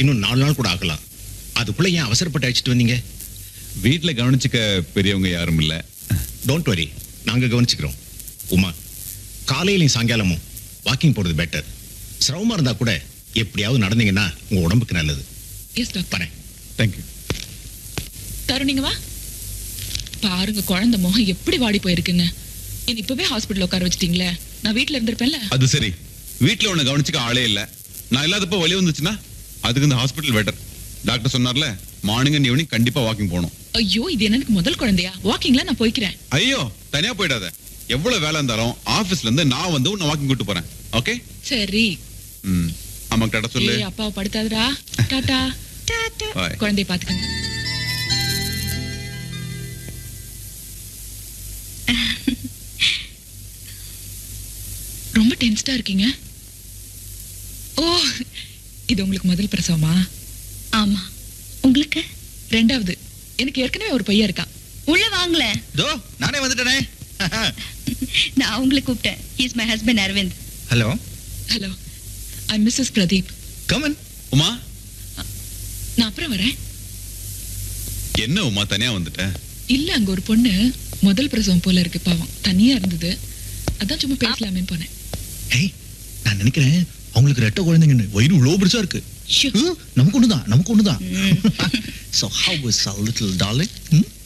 இன்னும் 4 நாள் கூட ஆகலாம். அதுக்குள்ள ஏன் அவசரப்பட்டு அழைச்சிட்டு வந்தீங்க? வீட்டுல கவனிச்சுக்க பெரியவங்க யாரும் இல்ல. டோன்ட் வரி, நாங்க கவனிச்சுக்கிறோம். உமா, காலையிலையும் சாயங்காலமும் வாக்கிங் போறது பெட்டர். சிரமமா இருந்தா கூட எப்படியாவது நடந்தீங்கன்னா உங்க உடம்புக்கு நல்லது. Yes doctor. வரேன். தேங்க்யூ. தருணிங்க வா. பாருங்க குழந்தை முகம் எப்படி வாடி போயிருக்குன்னு. என்ன இப்பவே ஹாஸ்பிட்டல் உட்கார வச்சிட்டீங்களே, நான் வீட்டுல இருந்திருப்பேன்ல. அது சரி, வீட்டுல உன்னை கவனிச்சுக்க ஆளே இல்ல. நான் இல்லாதப்ப வலி வந்துச்சுன்னா அதுக்கு இந்த ஹாஸ்பிட்டல் பெட்டர். டாக்டர் சொன்னார்ல, மார்னிங் அண்ட் ஈவினிங் கண்டிப்பா வாக்கிங் போகணும். ஐயோ, இது எனக்கு முதல் குழந்தையா? வாக்கிங்ல நான் போய்க்கிறேன். ஐயோ, தனியா போயிடாத. எவ்வளவு வேலை இருந்தாலும் ஆபீஸ்ல இருந்து நான் வந்து உன்னை வாக்கிங் கூட்டு போறேன். ஓகே? சரி. அம்மாக்கு டாடா சொல்லு. ஏய், அப்பாவை படுத்தாதடா. டாடா. டாடா. Bye. குழந்தையை பாத்துக்கங்க. ரொம்ப டென்ஸ்டா இருக்கீங்க. ஓ, இது உங்களுக்கு முதல் பிரசவமா? ஆமா. உங்களுக்கு? ரெண்டாவது. எனக்கு ஏற்கனவே ஒரு பையன் இருக்கா. உள்ள வாங்கல. தோ நானே வந்துட்டேனே. நான் உங்களை கூப்பிட்டேன். He is my husband Aravind. Hello. Hello, I Mrs Pradeep. Come in. Uma, நான் அப்புறம் வரேன். என்ன உமா தனியா வந்துட்ட? இல்ல, அங்க ஒரு பொண்ணு முதல் பிரசவம் போல இருக்கு, பாவம் தனியா இருந்தது. அதான் சும்மா பேசலாமேன்னு போனேன். ஏய், நான் நினைக்கிறேன் அவங்களுக்கு ரெட்ட குழந்தைங்கன்னு. வயிறு இவ்வளோ பெருசா இருக்கு. நமக்கு ஒண்ணுதான். So how was our little darling?